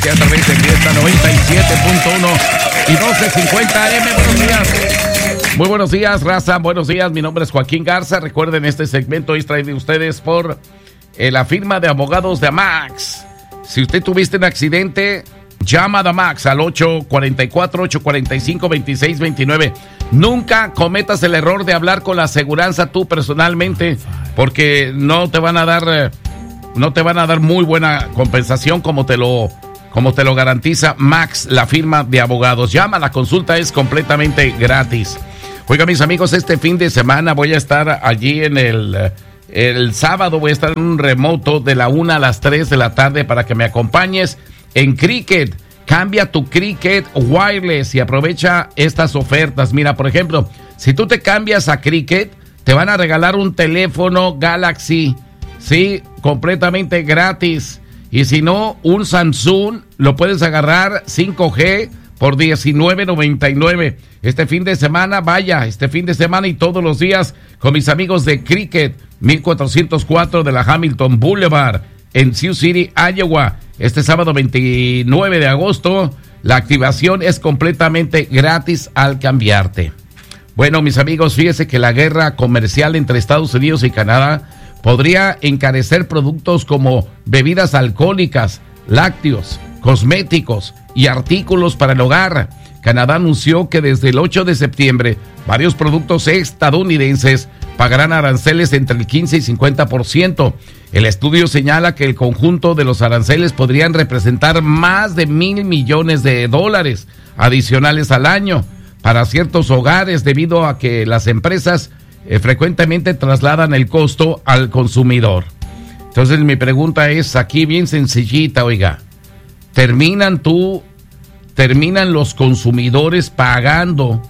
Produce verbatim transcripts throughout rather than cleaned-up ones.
A través de Fiesta noventa y siete punto uno y doce cincuenta A M. Buenos días. Muy buenos días, raza. Buenos días. Mi nombre es Joaquín Garza. Recuerden, este segmento es traído de ustedes por eh, la firma de abogados de Amax. Si usted tuviste un accidente, llama a Amax al ocho cuatro cuatro, ocho cuatro cinco, dos seis dos nueve. Nunca cometas el error de hablar con la aseguranza tú personalmente, porque no te van a dar, eh, no te van a dar muy buena compensación como te lo Como te lo garantiza Max, la firma de abogados. Llama, la consulta es completamente gratis. Oiga, mis amigos, este fin de semana voy a estar allí en el... El sábado voy a estar en un remoto de la una a las tres de la tarde para que me acompañes en Cricket. Cambia tu Cricket wireless y aprovecha estas ofertas. Mira, por ejemplo, si tú te cambias a Cricket, te van a regalar un teléfono Galaxy, sí, completamente gratis. Y si no, un Samsung lo puedes agarrar cinco G por diecinueve noventa y nueve. Este fin de semana, vaya, este fin de semana y todos los días con mis amigos de Cricket, mil cuatrocientos cuatro de la Hamilton Boulevard en Sioux City, Iowa. Este sábado veintinueve de agosto, la activación es completamente gratis al cambiarte. Bueno, mis amigos, fíjese que la guerra comercial entre Estados Unidos y Canadá podría encarecer productos como bebidas alcohólicas, lácteos, cosméticos y artículos para el hogar. Canadá anunció que desde el ocho de septiembre varios productos estadounidenses pagarán aranceles entre el quince y cincuenta por ciento. El estudio señala que el conjunto de los aranceles podrían representar más de mil millones de dólares adicionales al año para ciertos hogares debido a que las empresas Eh, frecuentemente trasladan el costo al consumidor. Entonces mi pregunta es aquí bien sencillita, oiga, ¿terminan tú, terminan los consumidores pagando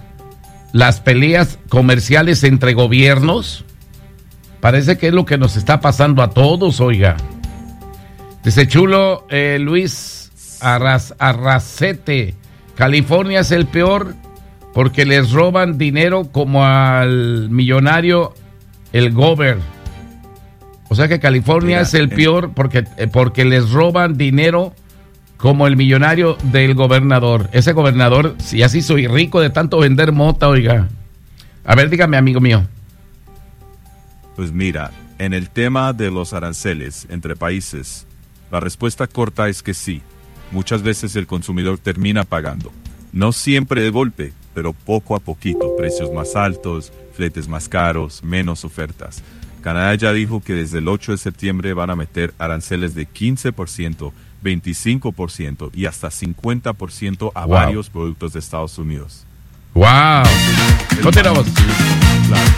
las peleas comerciales entre gobiernos? Parece que es lo que nos está pasando a todos, oiga. Dice Chulo eh, Luis Arras, Arracete, California es el peor porque les roban dinero como al millonario el Gober. O sea que California Mira, es el peor porque, porque les roban dinero como el millonario del gobernador. Ese gobernador ya se hizo rico de tanto vender mota, oiga. A ver, dígame, amigo mío. Pues mira, en el tema de los aranceles entre países, la respuesta corta es que sí. Muchas veces el consumidor termina pagando. No siempre de golpe, pero poco a poquito, precios más altos, fletes más caros, menos ofertas. Canadá ya dijo que desde el ocho de septiembre van a meter aranceles de quince por ciento, veinticinco por ciento y hasta cincuenta por ciento a wow. varios productos de Estados Unidos. ¡Wow! Continuamos. Claro.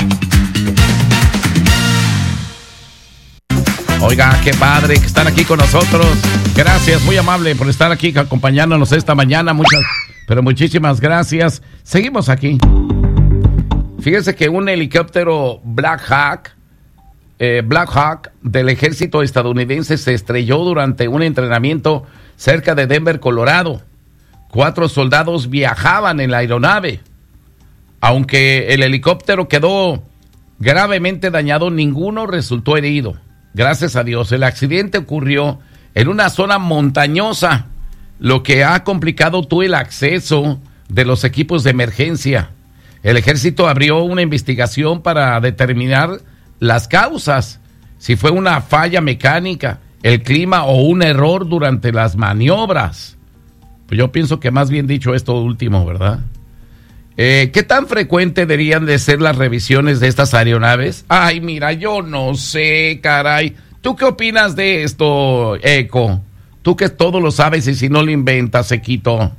Oiga, qué padre que están aquí con nosotros. Gracias, muy amable por estar aquí acompañándonos esta mañana. Muchas, pero muchísimas gracias. Seguimos aquí. Fíjese que un helicóptero Black Hawk, eh, Black Hawk del ejército estadounidense se estrelló durante un entrenamiento cerca de Denver, Colorado. Cuatro soldados viajaban en la aeronave. Aunque el helicóptero quedó gravemente dañado, ninguno resultó herido. Gracias a Dios, el accidente ocurrió en una zona montañosa, lo que ha complicado todo el acceso de los equipos de emergencia. El ejército abrió una investigación para determinar las causas, si fue una falla mecánica, el clima o un error durante las maniobras. Pues yo pienso que más bien dicho esto último, ¿verdad? Eh, ¿Qué tan frecuente deberían de ser las revisiones de estas aeronaves? Ay, mira, yo no sé, caray. ¿Tú qué opinas de esto, Eco? Tú que todo lo sabes y si no lo inventas, Sequito.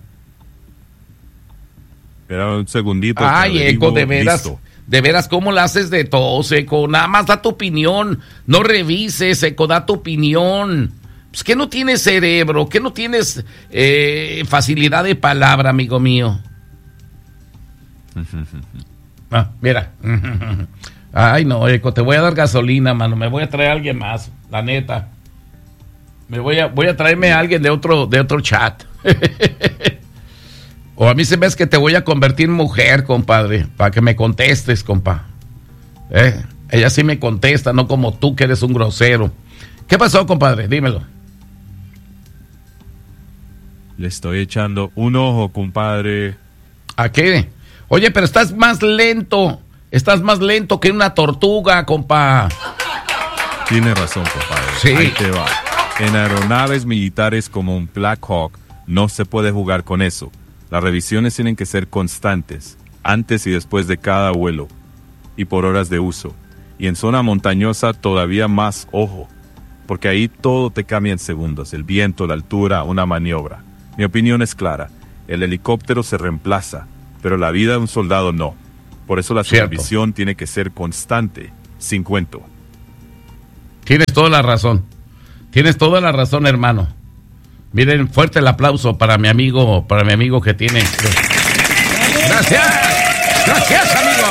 Espera un segundito. Ay, Eco, de veras, listo. De veras, ¿cómo la haces de tos, Eco? Nada más da tu opinión. No revises, Eco, da tu opinión. Pues que no tienes cerebro, que no tienes eh, facilidad de palabra, amigo mío. Ah, mira. Ay, no, Eco, te voy a dar gasolina, mano. Me voy a traer a alguien más, la neta. Me voy a, voy a traerme a alguien de otro, de otro chat. O a mí se me es que te voy a convertir en mujer, compadre, para que me contestes, compa. ¿Eh? Ella sí me contesta, no como tú que eres un grosero. ¿Qué pasó, compadre? Dímelo. Le estoy echando un ojo, compadre. ¿A qué? Oye, pero estás más lento. Estás más lento que una tortuga, compa. Tiene razón, compadre. Sí. Ahí te va. En aeronaves militares como un Black Hawk, no se puede jugar con eso. Las revisiones tienen que ser constantes, antes y después de cada vuelo, y por horas de uso. Y en zona montañosa todavía más, ojo, porque ahí todo te cambia en segundos, el viento, la altura, una maniobra. Mi opinión es clara, el helicóptero se reemplaza, pero la vida de un soldado no. Por eso la Cierto. supervisión tiene que ser constante, sin cuento. Tienes toda la razón. Tienes toda la razón, hermano. Miren, fuerte el aplauso para mi amigo, para mi amigo que tiene. Gracias, gracias, amigo.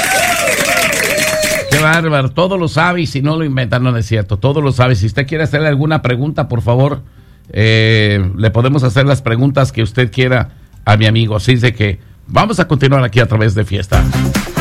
Qué bárbaro, todo lo sabe y si no lo inventan, no es cierto, todo lo sabe. Si usted quiere hacerle alguna pregunta, por favor, eh, le podemos hacer las preguntas que usted quiera a mi amigo. Así de que vamos a continuar aquí a través de Fiesta.